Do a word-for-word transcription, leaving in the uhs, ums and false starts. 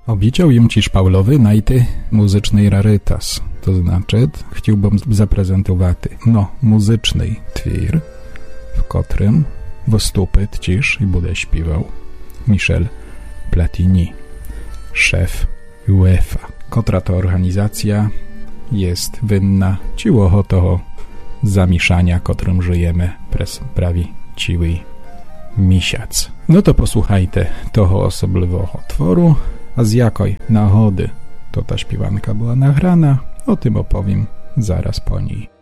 Obliczył im ci Paulowy najty muzycznej rarytas, to znaczy chciałbym zaprezentować no muzyczny twór, w którym wystupy cisz i bude śpiewał Michel Platini, szef UEFA. Która to organizacja jest winna ciło toho zamieszania, którym żyjemy przez prawie ciły miesiąc. No to posłuchajcie toho osobliwego tworu, a z jakoj nagody to ta śpiewanka była nagrana, o tym opowiem zaraz po niej.